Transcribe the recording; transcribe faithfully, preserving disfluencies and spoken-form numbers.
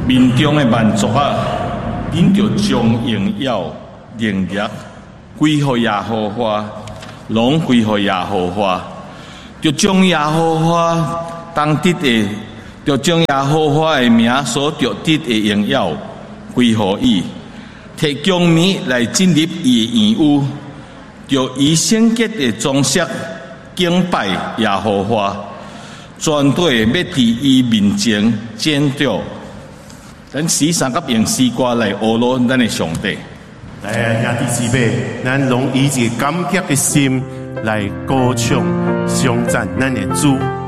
民众的万族啊，恁就将荣耀、能力归乎耶和华，拢归乎耶和华，就将耶和华当得的，就将耶和华的名所得得的荣耀归乎伊，摕姜米来进入伊的院屋，就以圣洁的装饰敬拜耶和华，全队要伫伊面前建造。咱时常甲用诗歌来学罗咱的上帝。 来啊，兄弟姊妹，咱拢以一个感激的心来歌唱、颂赞咱的主。